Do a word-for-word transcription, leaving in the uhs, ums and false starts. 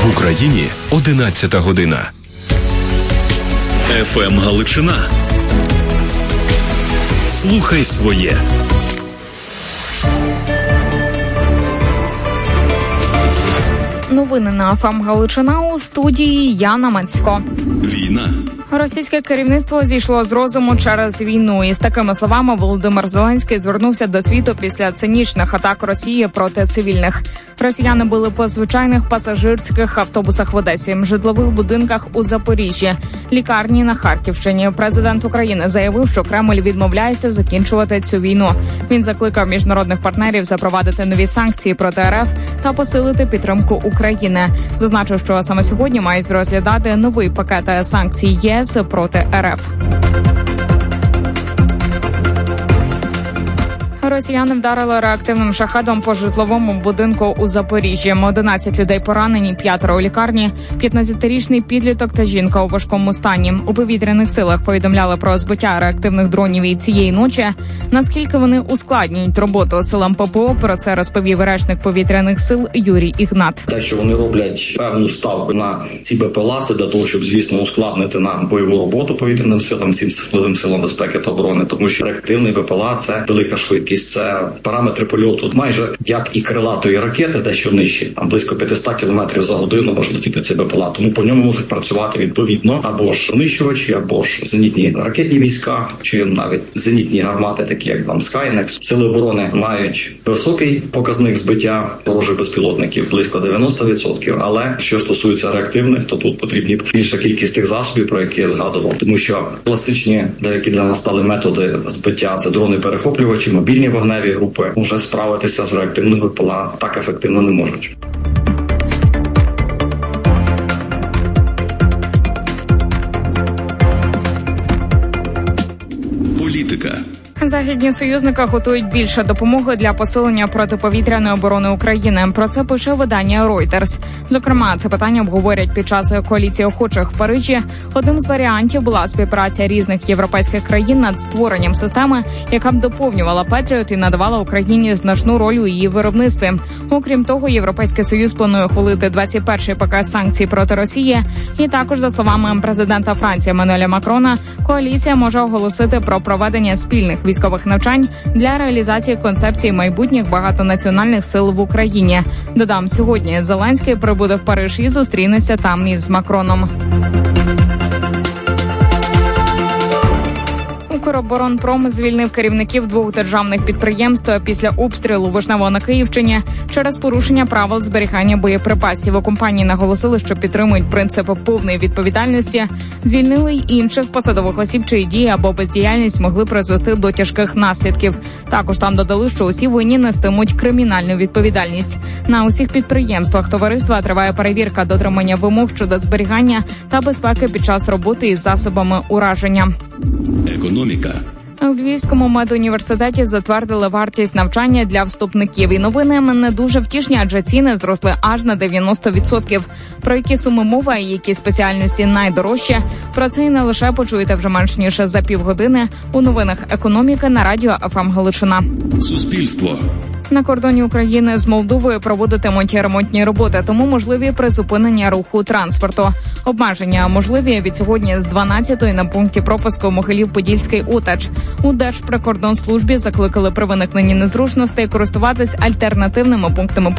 В Україні одинадцята година. еф ем Галичина. Слухай своє. Новини на еф ем Галичина, у студії Яна Мацько. Війна. Російське керівництво зійшло з розуму через війну. І з такими словами Володимир Зеленський звернувся до світу після цинічних атак Росії проти цивільних. Росіяни били по звичайних пасажирських автобусах в Одесі, житлових будинках у Запоріжжі, лікарні на Харківщині. Президент України заявив, що Кремль відмовляється закінчувати цю війну. Він закликав міжнародних партнерів запровадити нові санкції проти ер еф та посилити підтримку України. Зазначив, що саме сьогодні мають розглядати новий пакет санкцій ЄС проти ер еф. Росіяни вдарили реактивним шахедом по житловому будинку у Запоріжжі. одинадцять людей поранені, п'ятеро у лікарні, п'ятнадцятирічний підліток та жінка у важкому стані. У повітряних силах повідомляли про збиття реактивних дронів і цієї ночі. Наскільки вони ускладнюють роботу силам пе пе о, про це розповів речник повітряних сил Юрій Ігнат. Те, що вони роблять певну ставку на ці бе пе ел а, це для того, щоб, звісно, ускладнити нам бойову роботу повітряним силам, всім складовим силам безпеки та оборони, тому що реактивний бе пе ел а – це велика швидкість. Це параметри польоту майже як і крилатої ракети, дещо нижчі, а близько п'ятсот кілометрів за годину може летіти цей бе пе ел а. Тому по ньому можуть працювати відповідно або ж винищувачі, або ж зенітні ракетні війська, чи навіть зенітні гармати, такі як там Скайнекс. Сили оборони мають високий показник збиття ворожих безпілотників, близько дев'яносто відсотків. Але що стосується реактивних, то тут потрібні більша кількість тих засобів, про які я згадував. Тому що класичні, деякі для нас стали методи збиття – це дрони-перехоплювачі, мобільні вогневі групи, уже справитися з реактивними бе пе ел а так ефективно не можуть. Політика. Західні союзники готують більше допомоги для посилення протиповітряної оборони України. Про це пише видання Reuters. Зокрема, це питання обговорять під час коаліції охочих в Парижі. Одним з варіантів була співпраця різних європейських країн над створенням системи, яка б доповнювала Петріот і надавала Україні значну роль у її виробництві. Окрім того, Європейський Союз планує ухвалити двадцять перший пакет санкцій проти Росії. І також, за словами президента Франції Еммануеля Макрона, коаліція може оголосити про проведення спільних військових навчань для реалізації концепції майбутніх багатонаціональних сил в Україні. Додам, сьогодні Зеленський прибуде в Париж і зустрінеться там із Макроном. Укроборонпром звільнив керівників двох державних підприємств після обстрілу Вишневого на Київщині через порушення правил зберігання боєприпасів. У компанії наголосили, що підтримують принцип повної відповідальності. Звільнили й інших посадових осіб, чиї дії або бездіяльність могли призвести до тяжких наслідків. Також там додали, що усі винні нестимуть кримінальну відповідальність. На усіх підприємствах товариства триває перевірка дотримання вимог щодо зберігання та безпеки під час роботи із засобами ураження. Економіка. У Львівському медуніверситеті затвердили вартість навчання для вступників. І новини не дуже втішні, адже ціни зросли аж на дев'яносто відсотків. Про які суми мова і які спеціальності найдорожчі, про це і не лише почуєте вже менш ніж за півгодини у новинах економіки на радіо еф ем Галичина. Суспільство. На кордоні України з Молдовою проводитимуть ремонтні роботи, тому можливі призупинення руху транспорту. Обмеження можливі від сьогодні з дванадцятої на пункті пропуску Могилів-Подільський Утач. У Держприкордонслужбі закликали при виникненні незручностей користуватись альтернативними пунктами